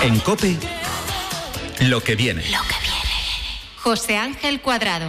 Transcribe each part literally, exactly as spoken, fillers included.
En COPE, lo que viene. Lo que viene. José Ángel Cuadrado.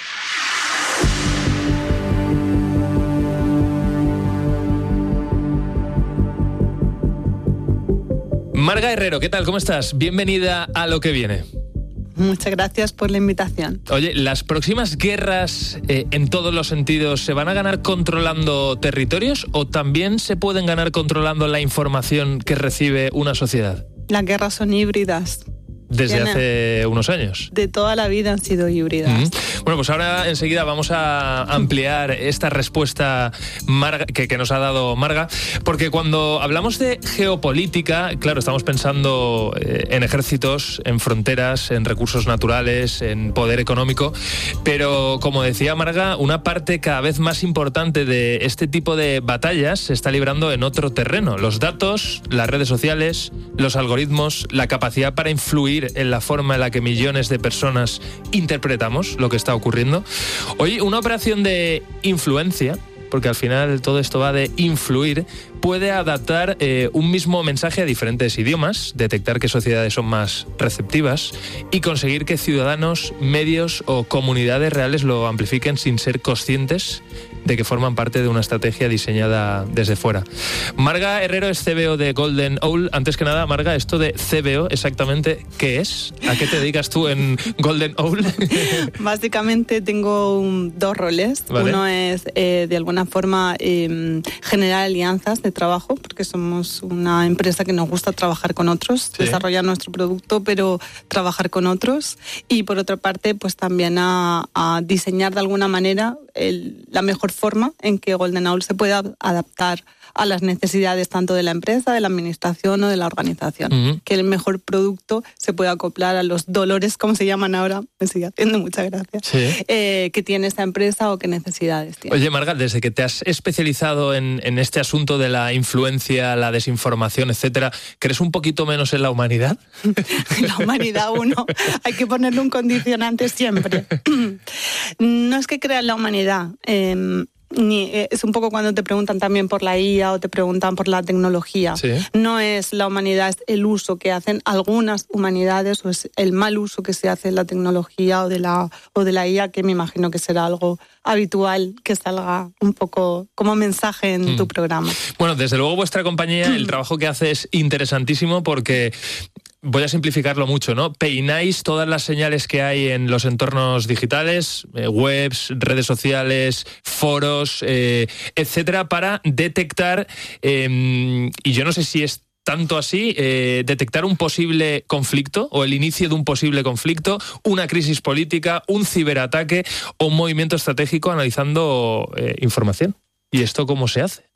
Marga Herrero, ¿qué tal? ¿Cómo estás? Bienvenida a Lo que viene. Muchas gracias por la invitación. Oye, ¿las próximas guerras eh, en todos los sentidos se van a ganar controlando territorios o también se pueden ganar controlando la información que recibe una sociedad? Las guerras son híbridas. Desde Tiene, hace unos años. De toda la vida han sido híbridas. Mm-hmm. Bueno, pues ahora enseguida vamos a ampliar esta respuesta Marga, que, que nos ha dado Marga, porque cuando hablamos de geopolítica, claro, estamos pensando eh, en ejércitos, en fronteras, en recursos naturales, en poder económico, pero como decía Marga, una parte cada vez más importante de este tipo de batallas se está librando en otro terreno: los datos, las redes sociales, los algoritmos, la capacidad para influir en la forma en la que millones de personas interpretamos lo que está ocurriendo. Hoy, una operación de influencia, porque al final todo esto va de influir, puede adaptar eh, un mismo mensaje a diferentes idiomas, detectar qué sociedades son más receptivas y conseguir que ciudadanos, medios o comunidades reales lo amplifiquen sin ser conscientes de que forman parte de una estrategia diseñada desde fuera. Marga Herrero es C B O de Golden Owl. Antes que nada, Marga, esto de C B O, exactamente, ¿qué es? ¿A qué te dedicas tú en Golden Owl? Básicamente tengo un, dos roles. ¿Vale? Uno es, eh, de alguna forma, eh, generar alianzas de trabajo, porque somos una empresa que nos gusta trabajar con otros, ¿sí? Desarrollar nuestro producto, pero trabajar con otros. Y por otra parte, pues también a, a diseñar de alguna manera el, la mejor forma en que Golden Owl se pueda adaptar a las necesidades tanto de la empresa, de la administración o de la organización. Uh-huh. Que el mejor producto se pueda acoplar a los dolores, como se llaman ahora, me sigue haciendo muchas gracias, sí. eh, que tiene esta empresa o qué necesidades tiene. Oye, Marga, desde que te has especializado en, en este asunto de la influencia, la desinformación, etcétera, ¿crees un poquito menos en la humanidad? La humanidad, uno, hay que ponerle un condicionante siempre. No es que crea en la humanidad, eh, Ni, es un poco cuando te preguntan también por la I A o te preguntan por la tecnología. ¿Sí? No es la humanidad, es el uso que hacen algunas humanidades o es el mal uso que se hace de la tecnología o de la, o de la I A, que me imagino que será algo habitual que salga un poco como mensaje en mm. tu programa. Bueno, desde luego vuestra compañía, el trabajo que hace es interesantísimo porque... Voy a simplificarlo mucho, ¿no? Peináis todas las señales que hay en los entornos digitales, eh, webs, redes sociales, foros, eh, etcétera, para detectar, eh, y yo no sé si es tanto así, eh, detectar un posible conflicto o el inicio de un posible conflicto, una crisis política, un ciberataque o un movimiento estratégico analizando eh, información. ¿Y esto cómo se hace?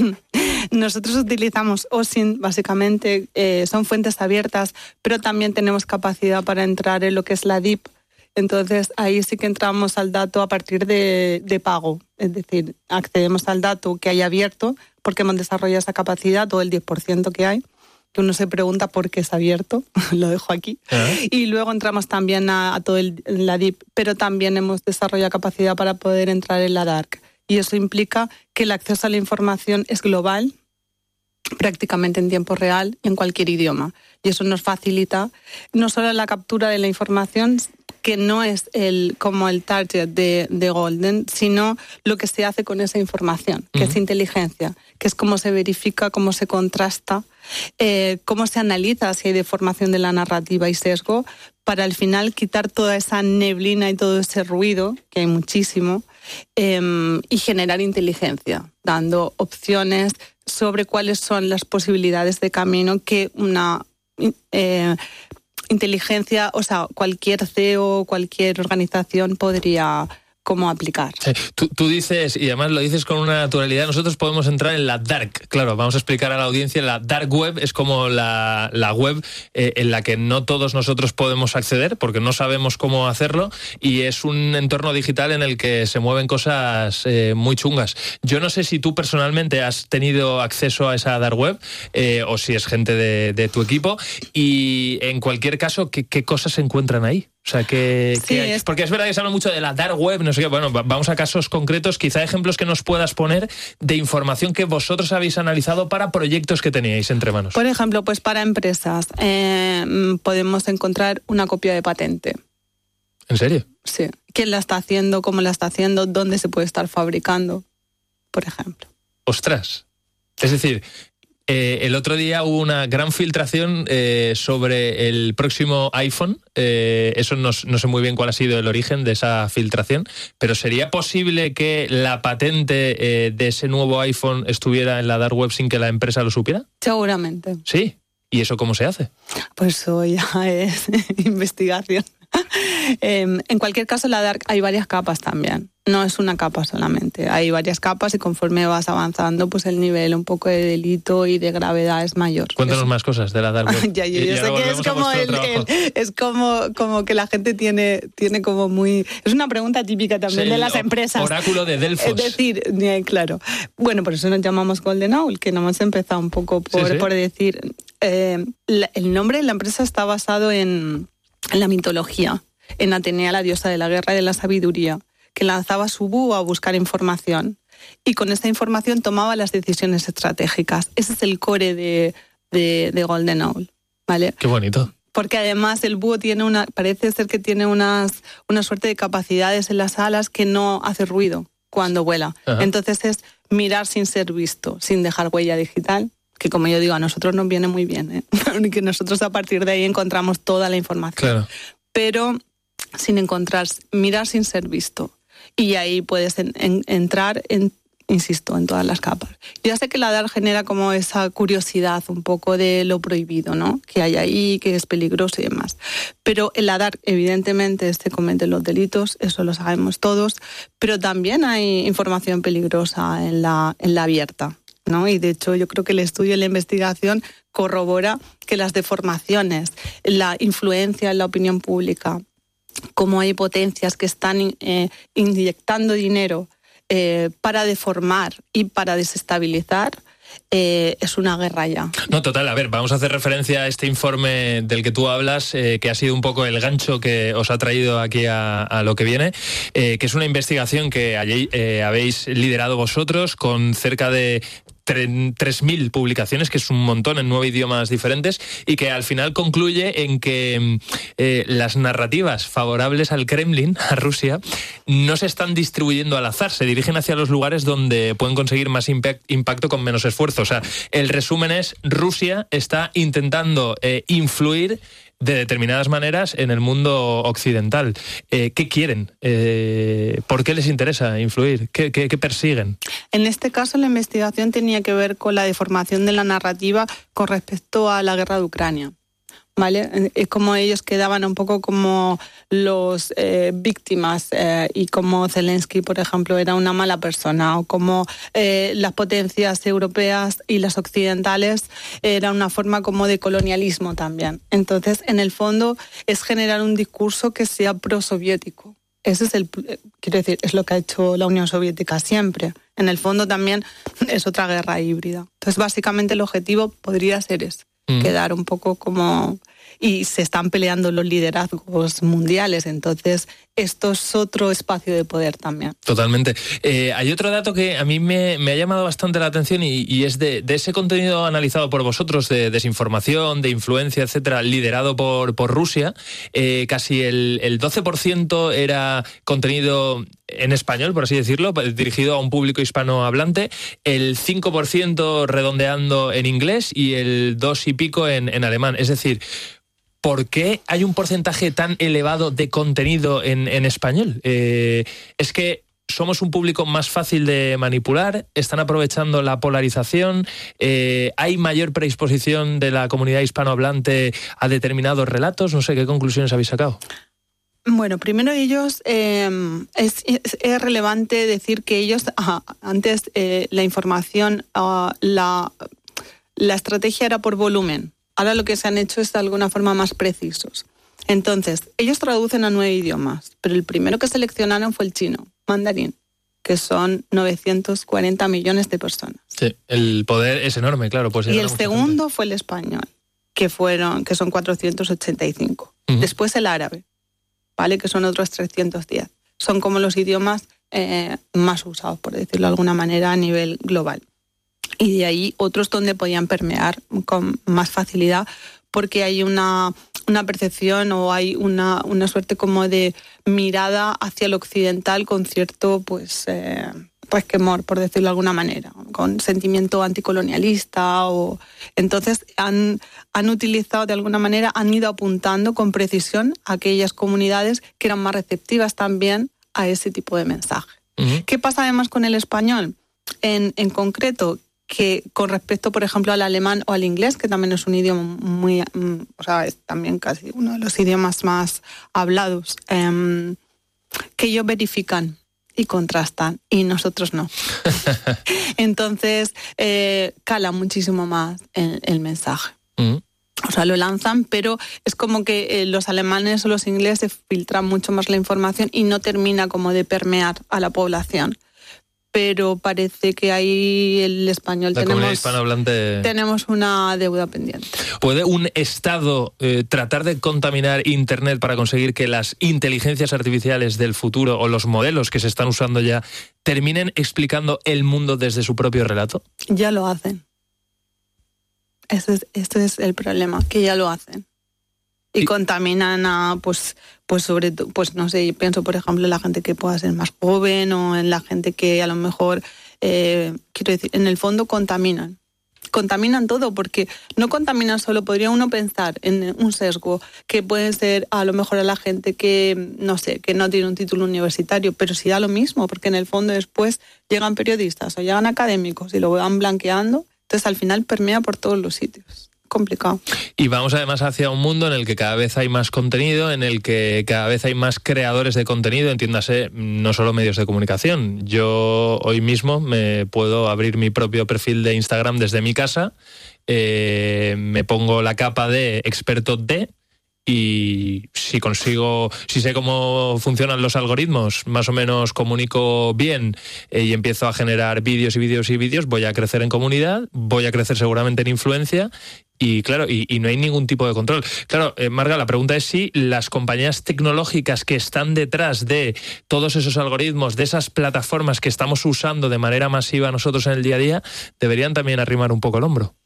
Nosotros utilizamos O S I N T, básicamente, eh, son fuentes abiertas, pero también tenemos capacidad para entrar en lo que es la D I P. Entonces, ahí sí que entramos al dato a partir de, de pago. Es decir, accedemos al dato que hay abierto, porque hemos desarrollado esa capacidad, todo el diez por ciento que hay, que uno se pregunta por qué es abierto, lo dejo aquí. ¿Eh? Y luego entramos también a, a todo el, la D I P, pero también hemos desarrollado capacidad para poder entrar en la Dark. Y eso implica que el acceso a la información es global, prácticamente en tiempo real, en cualquier idioma. Y eso nos facilita no solo la captura de la información, que no es el, como el target de, de Golden, sino lo que se hace con esa información, que uh-huh. es inteligencia, que es cómo se verifica, cómo se contrasta, eh, cómo se analiza si hay deformación de la narrativa y sesgo, para al final quitar toda esa neblina y todo ese ruido, que hay muchísimo, eh, y generar inteligencia, dando opciones sobre cuáles son las posibilidades de camino que una eh, inteligencia, o sea, cualquier C E O, cualquier organización podría cómo aplicar. Sí. Tú, tú dices, y además lo dices con una naturalidad, nosotros podemos entrar en la dark. Claro, vamos a explicar a la audiencia, la dark web es como la, la web eh, en la que no todos nosotros podemos acceder porque no sabemos cómo hacerlo y es un entorno digital en el que se mueven cosas eh, muy chungas. Yo no sé si tú personalmente has tenido acceso a esa dark web eh, o si es gente de, de tu equipo y en cualquier caso, ¿qué, qué cosas se encuentran ahí? O sea, que, sí, que es... porque es verdad que se habla mucho de la dark web, no sé qué. Bueno, vamos a casos concretos, quizá ejemplos que nos puedas poner de información que vosotros habéis analizado para proyectos que teníais entre manos. Por ejemplo, pues para empresas eh, podemos encontrar una copia de patente. ¿En serio? Sí. ¿Quién la está haciendo? ¿Cómo la está haciendo? ¿Dónde se puede estar fabricando? Por ejemplo. ¡Ostras! Es decir, eh, el otro día hubo una gran filtración eh, sobre el próximo iPhone. Eh, eso no, no sé muy bien cuál ha sido el origen de esa filtración, pero ¿sería posible que la patente eh, de ese nuevo iPhone estuviera en la dark web sin que la empresa lo supiera? Seguramente. Sí. ¿Y eso cómo se hace? Pues eso ya es investigación. eh, en cualquier caso, la dark hay varias capas también. No es una capa solamente. Hay varias capas y conforme vas avanzando, pues el nivel un poco de delito y de gravedad es mayor. Cuéntanos eso. más cosas de la dark web. ya, yo, yo sé que es como el, el, es como, como que la gente tiene, tiene como muy... Es una pregunta típica también sí, de las o, empresas. Oráculo de Delfos. Es decir, claro. Bueno, por eso nos llamamos Golden Owl, que no hemos empezado un poco por, sí, sí. por decir... Eh, la, el nombre de la empresa está basado en, en la mitología, en Atenea, la diosa de la guerra y de la sabiduría, que lanzaba su búho a buscar información y con esta información tomaba las decisiones estratégicas. Ese es el core de, de, de Golden Owl, ¿vale? Qué bonito. Porque además el búho tiene una, parece ser que tiene unas, una suerte de capacidades en las alas que no hace ruido cuando vuela. Ajá. Entonces es mirar sin ser visto, sin dejar huella digital, que como yo digo, a nosotros nos viene muy bien, ¿eh? Que nosotros a partir de ahí encontramos toda la información. Claro. Pero sin encontrar, mirar sin ser visto. Y ahí puedes en, en, entrar, en, insisto, en todas las capas. Yo ya sé que la dark genera como esa curiosidad un poco de lo prohibido, ¿no? Que hay ahí, que es peligroso y demás. Pero en la dark, evidentemente, se cometen los delitos, eso lo sabemos todos, pero también hay información peligrosa en la, en la abierta, ¿no? Y de hecho yo creo que el estudio y la investigación corrobora que las deformaciones, la influencia en la opinión pública, cómo hay potencias que están eh, inyectando dinero eh, para deformar y para desestabilizar, eh, es una guerra ya. No, total, a ver, vamos a hacer referencia a este informe del que tú hablas, eh, que ha sido un poco el gancho que os ha traído aquí a, a lo que viene, eh, que es una investigación que allí, eh, habéis liderado vosotros con cerca de tres mil publicaciones, que es un montón en nueve idiomas diferentes, y que al final concluye en que eh, las narrativas favorables al Kremlin, a Rusia, no se están distribuyendo al azar, se dirigen hacia los lugares donde pueden conseguir más impact, impacto con menos esfuerzo. O sea, el resumen es, Rusia está intentando eh, influir de determinadas maneras en el mundo occidental. Eh, ¿Qué quieren? Eh, ¿Por qué les interesa influir? ¿Qué, qué, qué persiguen? En este caso, la investigación tenía que ver con la deformación de la narrativa con respecto a la guerra de Ucrania, ¿vale? Es como ellos quedaban un poco como los eh, víctimas eh, y como Zelensky, por ejemplo, era una mala persona, o como eh, las potencias europeas y las occidentales era una forma como de colonialismo también. Entonces, en el fondo, es generar un discurso que sea prosoviético. Ese es el, quiero decir, es lo que ha hecho la Unión Soviética siempre. En el fondo también es otra guerra híbrida. Entonces, básicamente el objetivo podría ser ese. Mm. Quedar un poco como... Y se están peleando los liderazgos mundiales, entonces esto es otro espacio de poder también. Totalmente. Eh, hay otro dato que a mí me, me ha llamado bastante la atención y, y es de, de ese contenido analizado por vosotros, de desinformación, de influencia, etcétera, liderado por, por Rusia. Eh, casi el, el doce por ciento era contenido en español, por así decirlo, dirigido a un público hispanohablante, el cinco por ciento redondeando en inglés y el dos y pico en, en alemán. Es decir, ¿por qué hay un porcentaje tan elevado de contenido en, en español? Eh, ¿Es que somos un público más fácil de manipular? ¿Están aprovechando la polarización? Eh, ¿Hay mayor predisposición de la comunidad hispanohablante a determinados relatos? No sé, ¿qué conclusiones habéis sacado? Bueno, primero ellos, eh, es, es, es relevante decir que ellos, ajá, antes eh, la información, uh, la, la estrategia era por volumen. Ahora lo que se han hecho es de alguna forma más precisos. Entonces, ellos traducen a nueve idiomas, pero el primero que seleccionaron fue el chino, mandarín, que son novecientos cuarenta millones de personas. Sí, el poder es enorme, claro. Pues y el segundo gente. fue el español, que fueron, que son cuatrocientos ochenta y cinco. Uh-huh. Después el árabe, ¿vale? Que son otros trescientos diez. son como los idiomas eh, más usados, por decirlo de alguna manera, a nivel global. Y de ahí otros donde podían permear con más facilidad, porque hay una, una percepción o hay una, una suerte como de mirada hacia lo occidental con cierto, pues, eh, resquemor, por decirlo de alguna manera, con sentimiento anticolonialista. O entonces han, han utilizado de alguna manera, han ido apuntando con precisión a aquellas comunidades que eran más receptivas también a ese tipo de mensaje. Uh-huh. ¿Qué pasa además con el español? En, en concreto, que con respecto, por ejemplo, al alemán o al inglés, que también es un idioma muy, o sea, es también casi uno de los idiomas más hablados, eh, que ellos verifican y contrastan, y nosotros no. Entonces, eh, cala muchísimo más el, el mensaje. Mm. O sea, lo lanzan, pero es como que eh, los alemanes o los ingleses filtran mucho más la información y no termina como de permear a la población. Pero parece que ahí el español la tenemos, hispanohablante... tenemos una deuda pendiente. ¿Puede un Estado eh, tratar de contaminar Internet para conseguir que las inteligencias artificiales del futuro o los modelos que se están usando ya terminen explicando el mundo desde su propio relato? Ya lo hacen. Ese es, ese es el problema, que ya lo hacen. Y, y contaminan a, pues, pues sobre todo, pues no sé, pienso por ejemplo en la gente que pueda ser más joven o en la gente que a lo mejor, eh, quiero decir, en el fondo contaminan. Contaminan todo, porque no contaminan solo, podría uno pensar en un sesgo que puede ser a lo mejor a la gente que, no sé, que no tiene un título universitario, pero sí da lo mismo, porque en el fondo después llegan periodistas o llegan académicos y lo van blanqueando, entonces al final permea por todos los sitios. Complicado. Y vamos además hacia un mundo en el que cada vez hay más contenido, en el que cada vez hay más creadores de contenido, entiéndase, no solo medios de comunicación. Yo hoy mismo me puedo abrir mi propio perfil de Instagram desde mi casa, eh, me pongo la capa de experto de, y si consigo, si sé cómo funcionan los algoritmos, más o menos comunico bien eh, y empiezo a generar vídeos y vídeos y vídeos, voy a crecer en comunidad, voy a crecer seguramente en influencia y claro, y, y no hay ningún tipo de control. Claro, eh, Marga, la pregunta es si las compañías tecnológicas que están detrás de todos esos algoritmos, de esas plataformas que estamos usando de manera masiva nosotros en el día a día, deberían también arrimar un poco el hombro.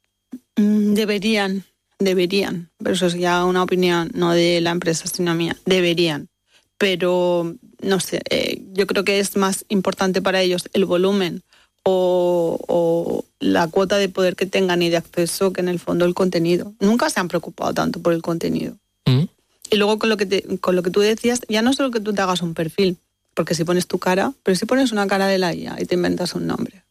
Deberían. Deberían, pero eso es ya una opinión no de la empresa, sino mía. Deberían, pero no sé, eh, yo creo que es más importante para ellos el volumen o, o la cuota de poder que tengan y de acceso que en el fondo el contenido. Nunca se han preocupado tanto por el contenido. ¿Mm? Y luego con lo que te, con lo que tú decías, ya no solo que tú te hagas un perfil, porque si pones tu cara, pero si pones una cara de la I A y te inventas un nombre.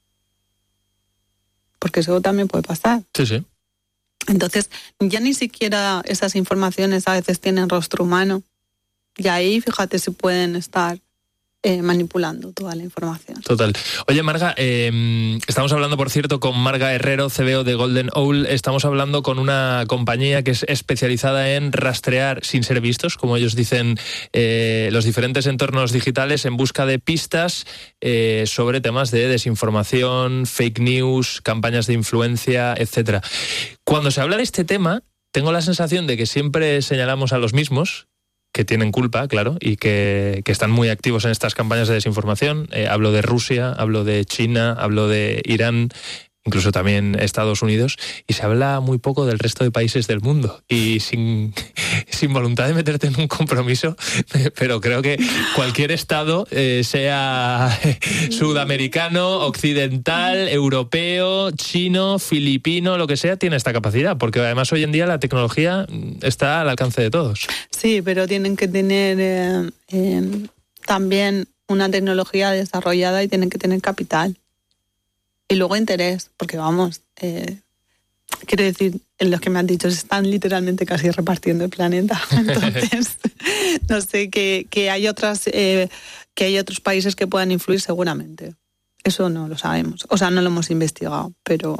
Porque eso también puede pasar. Sí, sí. Entonces, ya ni siquiera esas informaciones a veces tienen rostro humano. Y ahí, fíjate, si pueden estar eh, manipulando toda la información. Total. Oye, Marga, eh, estamos hablando, por cierto, con Marga Herrero, C E O de Golden Owl. Estamos hablando con una compañía que es especializada en rastrear sin ser vistos, como ellos dicen, eh, los diferentes entornos digitales en busca de pistas eh, sobre temas de desinformación, fake news, campañas de influencia, etcétera. Cuando se habla de este tema, tengo la sensación de que siempre señalamos a los mismos, que tienen culpa, claro, y que, que están muy activos en estas campañas de desinformación. Eh, hablo de Rusia, hablo de China, hablo de Irán, incluso también Estados Unidos, y se habla muy poco del resto de países del mundo. Y sin, sin voluntad de meterte en un compromiso, pero creo que cualquier Estado, eh, sea sudamericano, occidental, europeo, chino, filipino, lo que sea, tiene esta capacidad, porque además hoy en día la tecnología está al alcance de todos. Sí, pero tienen que tener eh, eh, también una tecnología desarrollada y tienen que tener capital. Y luego interés, porque vamos, eh, quiero decir, en los que me han dicho se están literalmente casi repartiendo el planeta. Entonces, no sé, que, que hay otras, eh, que hay otros países que puedan influir seguramente. Eso no lo sabemos. O sea, no lo hemos investigado, pero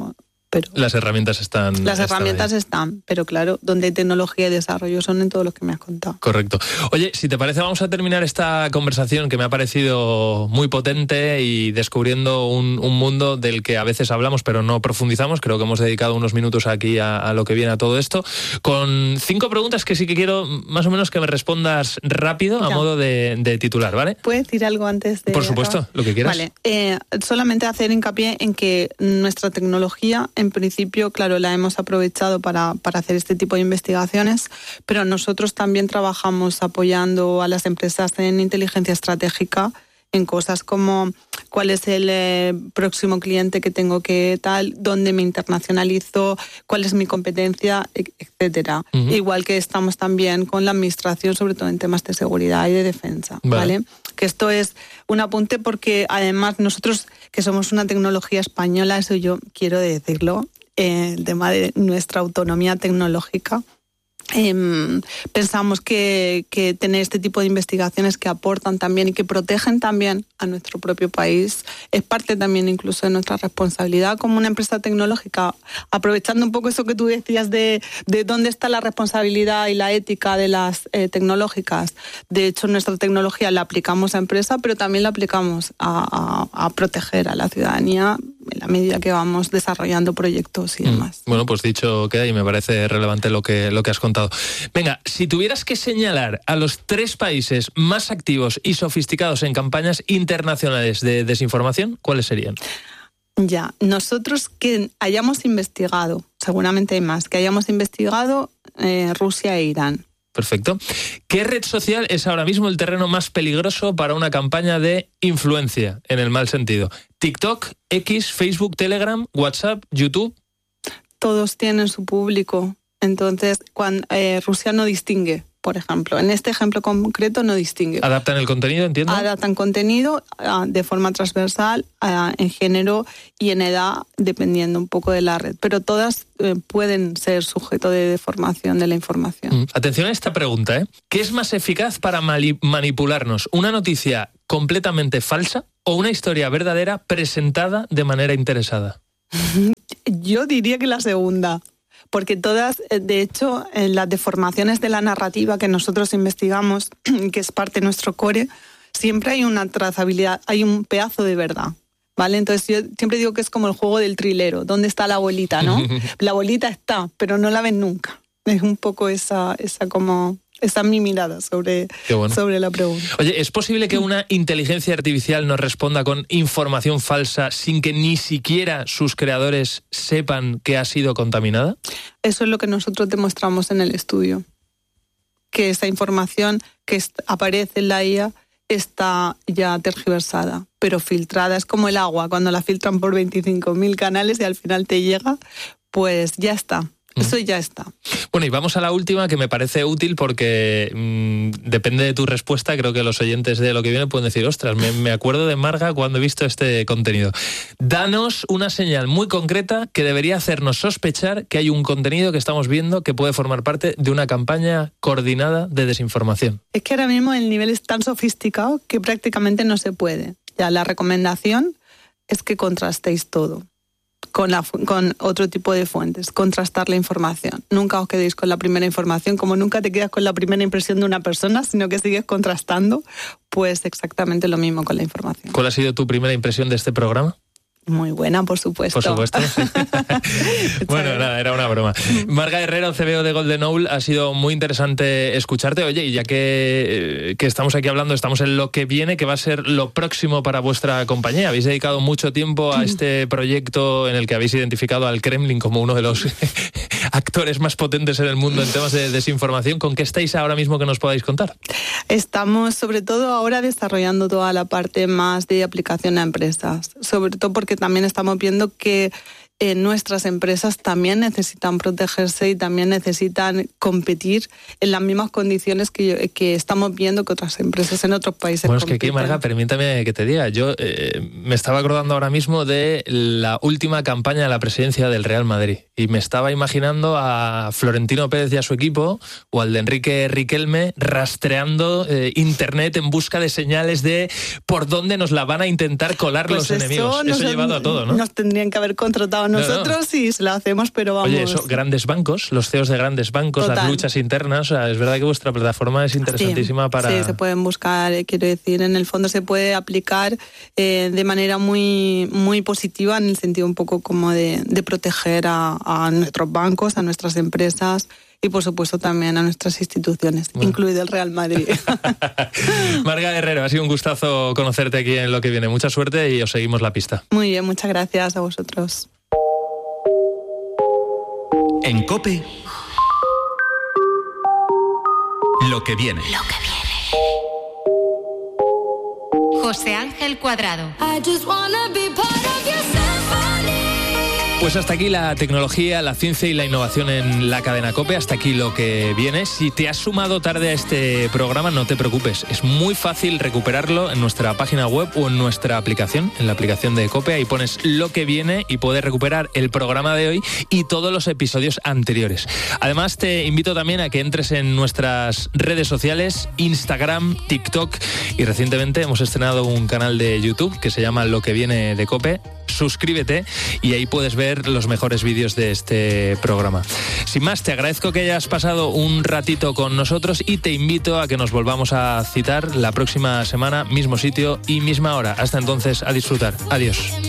pero... Las herramientas están... Las herramientas están, están, pero claro, donde hay tecnología y desarrollo son en todos los que me has contado. Correcto. Oye, si te parece, vamos a terminar esta conversación que me ha parecido muy potente y descubriendo un, un mundo del que a veces hablamos pero no profundizamos. Creo que hemos dedicado unos minutos aquí a, a lo que viene a todo esto, con cinco preguntas que sí que quiero más o menos que me respondas rápido a ya. modo de, de titular, ¿vale? ¿Puedes decir algo antes de...? Por supuesto, acabar? Lo que quieras. Vale, eh, solamente hacer hincapié en que nuestra tecnología, en principio, claro, la hemos aprovechado para, para hacer este tipo de investigaciones, pero nosotros también trabajamos apoyando a las empresas en inteligencia estratégica, en cosas como cuál es el eh, próximo cliente que tengo que tal, dónde me internacionalizo, cuál es mi competencia, etcétera. Uh-huh. Igual que estamos también con la administración, sobre todo en temas de seguridad y de defensa, ¿vale? ¿vale? Que esto es un apunte porque además nosotros, que somos una tecnología española, eso yo quiero decirlo, eh, el tema de nuestra autonomía tecnológica, Eh, pensamos que, que tener este tipo de investigaciones que aportan también y que protegen también a nuestro propio país es parte también incluso de nuestra responsabilidad como una empresa tecnológica, aprovechando un poco eso que tú decías de, de dónde está la responsabilidad y la ética de las eh, tecnológicas. De hecho, nuestra tecnología la aplicamos a empresa, pero también la aplicamos a, a, a proteger a la ciudadanía en la medida que vamos desarrollando proyectos y demás. Mm. Bueno, pues dicho queda y me parece relevante lo que, lo que has contado. Venga, si tuvieras que señalar a los tres países más activos y sofisticados en campañas internacionales de desinformación, ¿cuáles serían? Ya, nosotros que hayamos investigado, seguramente hay más, que hayamos investigado eh, Rusia e Irán. Perfecto. ¿Qué red social es ahora mismo el terreno más peligroso para una campaña de influencia, en el mal sentido? ¿TikTok, X, Facebook, Telegram, WhatsApp, YouTube? Todos tienen su público. Entonces, cuando, eh, Rusia no distingue, por ejemplo. En este ejemplo concreto no distingue. ¿Adaptan el contenido, entiendo? Adaptan contenido uh, de forma transversal, uh, en género y en edad, dependiendo un poco de la red. Pero todas uh, pueden ser sujeto de deformación de la información. Mm. Atención a esta pregunta, ¿eh? ¿Qué es más eficaz para mali- manipularnos? ¿Una noticia completamente falsa o una historia verdadera presentada de manera interesada? Yo diría que la segunda. Porque todas, de hecho, en las deformaciones de la narrativa que nosotros investigamos, que es parte de nuestro core, siempre hay una trazabilidad, hay un pedazo de verdad, ¿vale? Entonces yo siempre digo que es como el juego del trilero, ¿dónde está la bolita, no? La bolita está, pero no la ven nunca. Es un poco esa, esa como... Esa es mi mirada sobre, bueno. sobre la pregunta. Oye, ¿es posible que una inteligencia artificial nos responda con información falsa sin que ni siquiera sus creadores sepan que ha sido contaminada? Eso es lo que nosotros demostramos en el estudio. Que esa información que aparece en la I A está ya tergiversada, pero filtrada. Es como el agua, cuando la filtran por veinticinco mil canales y al final te llega, pues ya está. Eso ya está. Bueno, y vamos a la última, que me parece útil porque mmm, depende de tu respuesta. Creo que los oyentes de Lo que viene pueden decir, ostras, me, me acuerdo de Marga cuando he visto este contenido. Danos una señal muy concreta que debería hacernos sospechar que hay un contenido que estamos viendo que puede formar parte de una campaña coordinada de desinformación. Es que ahora mismo el nivel es tan sofisticado que prácticamente no se puede. Ya la recomendación es que contrastéis todo. Con, la, con otro tipo de fuentes, contrastar la información. Nunca os quedéis con la primera información, como nunca te quedas con la primera impresión de una persona, sino que sigues contrastando, pues exactamente lo mismo con la información. ¿Cuál ha sido tu primera impresión de este programa? Muy buena, por supuesto. Por supuesto. Bueno, nada, era una broma. Marga Herrero, C E O de Golden Owl, ha sido muy interesante escucharte. Oye, y ya que, que estamos aquí hablando, estamos en Lo que viene, que va a ser lo próximo para vuestra compañía. Habéis dedicado mucho tiempo a este proyecto en el que habéis identificado al Kremlin como uno de los actores más potentes en el mundo en temas de desinformación. ¿Con qué estáis ahora mismo que nos podáis contar? Estamos sobre todo ahora desarrollando toda la parte más de aplicación a empresas, sobre todo porque también estamos viendo que eh, nuestras empresas también necesitan protegerse y también necesitan competir en las mismas condiciones que, que estamos viendo que otras empresas en otros países Bueno, compiten. Es que aquí, Marga, permítame que te diga, yo eh, me estaba acordando ahora mismo de la última campaña de la presidencia del Real Madrid y me estaba imaginando a Florentino Pérez y a su equipo o al de Enrique Riquelme rastreando eh, internet en busca de señales de por dónde nos la van a intentar colar pues los eso enemigos. Eso nos, llevado a todo, ¿no? Nos tendrían que haber contratado nosotros no. sí se lo hacemos, pero vamos... Oye, eso, grandes bancos, los C E Os de grandes bancos, Total. Las luchas internas, o sea, es verdad que vuestra plataforma es interesantísima sí, para... Sí, se pueden buscar, quiero decir, en el fondo se puede aplicar eh, de manera muy, muy positiva, en el sentido un poco como de, de proteger a, a nuestros bancos, a nuestras empresas y, por supuesto, también a nuestras instituciones, bueno. incluido el Real Madrid. Marga Herrero, ha sido un gustazo conocerte aquí en Lo que viene. Mucha suerte y os seguimos la pista. Muy bien, muchas gracias a vosotros. En COPE, Lo que viene. Lo que viene. José Ángel Cuadrado. I just wanna be part of your symphony. Pues hasta aquí la tecnología, la ciencia y la innovación en la cadena COPE. Hasta aquí Lo que viene. Si te has sumado tarde a este programa, no te preocupes. Es muy fácil recuperarlo en nuestra página web o en nuestra aplicación, en la aplicación de COPE. Ahí pones Lo que viene y puedes recuperar el programa de hoy y todos los episodios anteriores. Además, te invito también a que entres en nuestras redes sociales, Instagram, TikTok, y recientemente hemos estrenado un canal de YouTube que se llama Lo que viene de COPE. Suscríbete y ahí puedes ver los mejores vídeos de este programa. Sin más, te agradezco que hayas pasado un ratito con nosotros y te invito a que nos volvamos a citar la próxima semana, mismo sitio y misma hora. Hasta entonces, a disfrutar. Adiós.